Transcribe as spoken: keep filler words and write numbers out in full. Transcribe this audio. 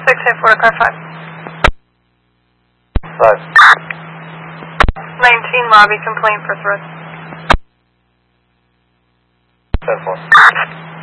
six, eight four to car five. Five. nineteen, lobby complaint for threats. ten four.